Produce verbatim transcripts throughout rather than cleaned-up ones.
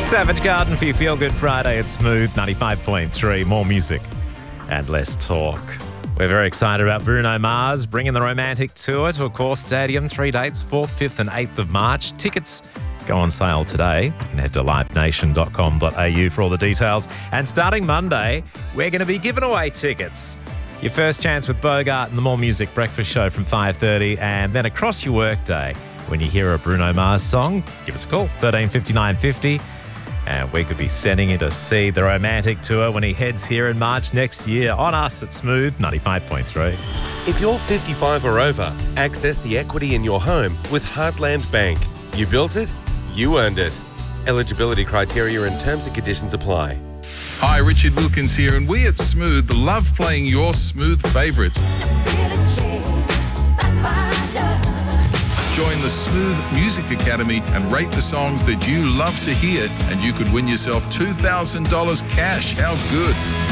Savage Garden for your Feel Good Friday. It's Smooth ninety-five point three. More music and less talk. We're very excited about Bruno Mars bringing the Romantic Tour to Accor Stadium. Three dates, fourth, fifth and eighth of March. Tickets go on sale today. You can head to live nation dot com dot a u for all the details. And starting Monday, we're going to be giving away tickets. Your first chance with Bogart and the More Music Breakfast Show from five thirty, and then across your workday, when you hear a Bruno Mars song, give us a call, thirteen fifty-nine fifty. And we could be sending you to see the Romantic Tour when he heads here in March next year on us at Smooth ninety-five point three. If you're fifty-five or over, access the equity in your home with Heartland Bank. You built it, you earned it. Eligibility criteria and terms and conditions apply. Hi, Richard Wilkins here, and we at Smooth love playing your Smooth favourites. Join the Smooth Music Academy and rate the songs that you love to hear, and you could win yourself two thousand dollars cash. How good?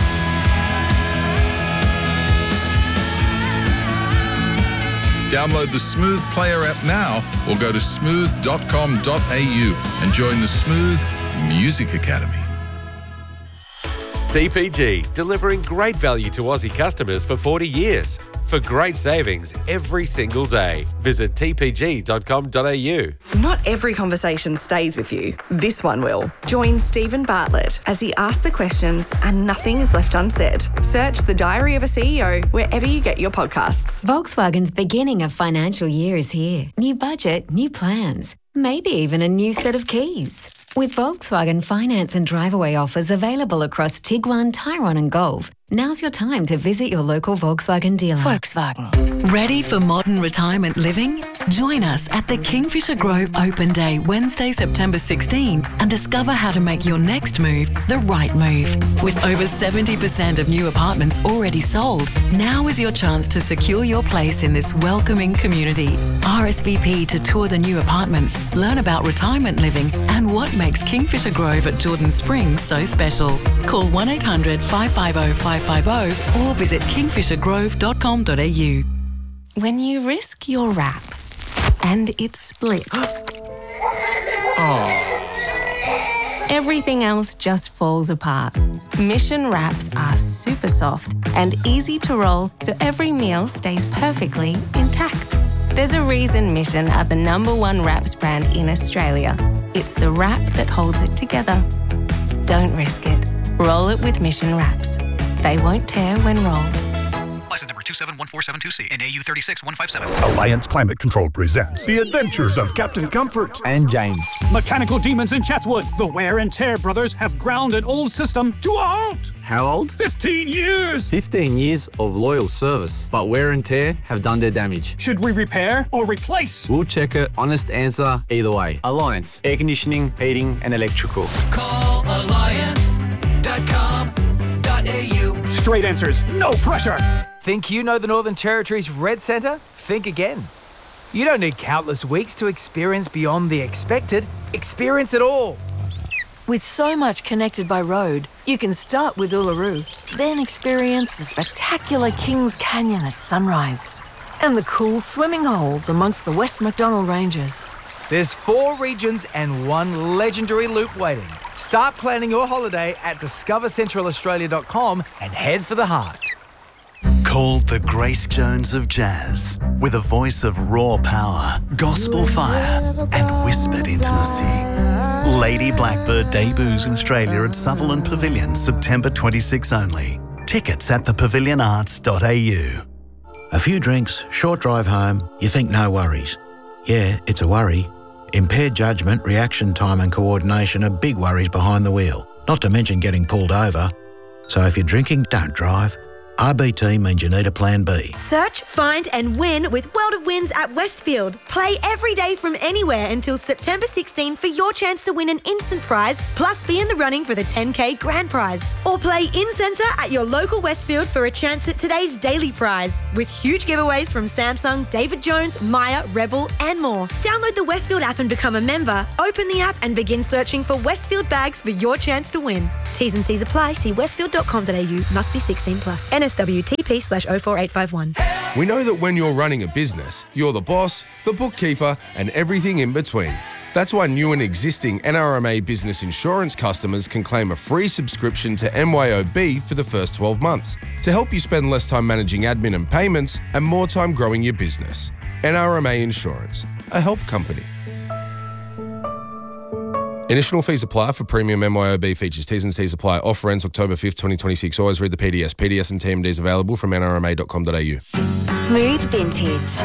Download the Smooth Player app now or go to smooth dot com dot a u and join the Smooth Music Academy. T P G, delivering great value to Aussie customers for forty years. For great savings every single day. Visit t p g dot com dot a u. Not every conversation stays with you. This one will. Join Stephen Bartlett as he asks the questions and nothing is left unsaid. Search The Diary of a C E O wherever you get your podcasts. Volkswagen's beginning of financial year is here. New budget, new plans, maybe even a new set of keys. With Volkswagen finance and drive-away offers available across Tiguan, Tyrone and Golf, now's your time to visit your local Volkswagen dealer. Volkswagen. Ready for modern retirement living? Join us at the Kingfisher Grove Open Day, Wednesday, September sixteenth, and discover how to make your next move the right move. With over seventy percent of new apartments already sold, now is your chance to secure your place in this welcoming community. R S V P to tour the new apartments, learn about retirement living and what makes Kingfisher Grove at Jordan Springs so special. Call one eight hundred five five zero five five zero or visit kingfisher grove dot com dot a u. When you risk your wrap and it splits, everything else just falls apart. Mission wraps are super soft and easy to roll, so every meal stays perfectly intact. There's a reason Mission are the number one wraps brand in Australia. It's the wrap that holds it together. Don't risk it. Roll it with Mission wraps. They won't tear when rolled. License number two seven one four seven two C and A U three six one five seven. Alliance Climate Control presents The Adventures of Captain Comfort and James. Mechanical demons in Chatswood. The Wear and Tear brothers have ground an old system to a halt. How old? fifteen years. fifteen years of loyal service, but Wear and Tear have done their damage. Should we repair or replace? We'll check it. Honest answer either way. Alliance. Air conditioning, heating and electrical. Call alliance dot com dot a u. Straight answers. No pressure. Think you know the Northern Territory's Red Centre? Think again. You don't need countless weeks to experience beyond the expected. Experience it all. With so much connected by road, you can start with Uluru, then experience the spectacular Kings Canyon at sunrise and the cool swimming holes amongst the West Macdonnell Ranges. There's four regions and one legendary loop waiting. Start planning your holiday at discover central australia dot com and head for the heart. Called the Grace Jones of jazz, with a voice of raw power, gospel fire and whispered intimacy. Lady Blackbird debuts in Australia at Sutherland Pavilion, September twenty-sixth only. Tickets at the pavilion arts dot a u. A few drinks, short drive home, you think no worries. Yeah, it's a worry. Impaired judgment, reaction time and coordination are big worries behind the wheel, not to mention getting pulled over. So if you're drinking, don't drive. R B T means you need a plan B. Search, find and win with World of Wins at Westfield. Play every day from anywhere until September sixteenth for your chance to win an instant prize, plus be in the running for the ten K grand prize. Or play in-centre at your local Westfield for a chance at today's daily prize, with huge giveaways from Samsung, David Jones, Maya, Rebel and more. Download the Westfield app and become a member. Open the app and begin searching for Westfield bags for your chance to win. T's and C's apply. See westfield dot com dot a u. Must be sixteen plus. N S W T P slash oh four eight five one. We know that when you're running a business, you're the boss, the bookkeeper, and everything in between. That's why new and existing N R M A Business Insurance customers can claim a free subscription to M Y O B for the first twelve months to help you spend less time managing admin and payments and more time growing your business. N R M A Insurance, a help company. Additional fees apply for premium M Y O B features. T's and C's apply. Offer ends October fifth, twenty twenty-six. Always read the P D S. P D S and T M Ds available from N R M A dot com dot A U. Smooth Vintage.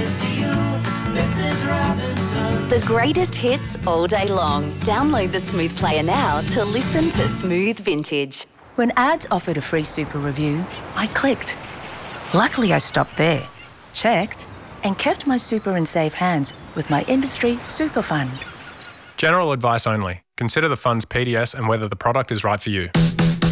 The greatest hits all day long. Download the Smooth Player now to listen to Smooth Vintage. When ads offered a free super review, I clicked. Luckily, I stopped there, checked, and kept my super in safe hands with my industry super fund. General advice only. Consider the fund's P D S and whether the product is right for you.